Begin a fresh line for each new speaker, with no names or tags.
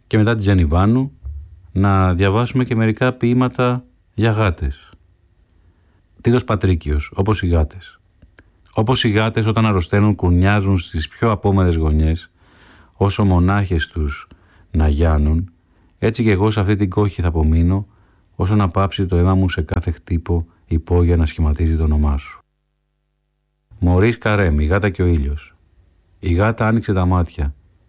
Και μετά τη Τζενιβάνου να διαβάσουμε και μερικά ποίηματα για γάτες. Τίτος Πατρίκιος, όπως οι γάτες. Όπως οι γάτες όταν αρρωσταίνουν κουνιάζουν στις πιο απόμερες γωνιές, όσο μονάχες τους να γιάνουν, έτσι και εγώ σε αυτή την κόχη θα απομείνω, όσο να πάψει το αίμα μου σε κάθε χτύπο υπόγεια να σχηματίζει το όνομά σου. Μωρίς Καρέμ, η γάτα και ο ήλιος. Η γάτα άνοιξε τα μάτια.